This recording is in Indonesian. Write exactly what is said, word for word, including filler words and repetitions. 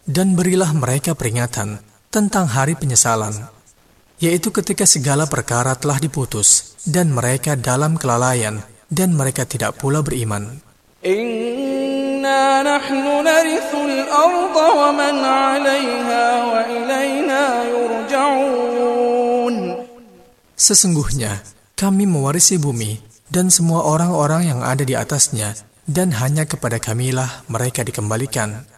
Dan berilah mereka peringatan tentang hari penyesalan, yaitu ketika segala perkara telah diputus, dan mereka dalam kelalaian, dan mereka tidak pula beriman. Inna nahnu narithul arda wa man 'alayha wa ilayna yurja'un. Sesungguhnya kami mewarisi bumi dan semua orang-orang yang ada di atasnya, dan hanya kepada Kamilah mereka dikembalikan.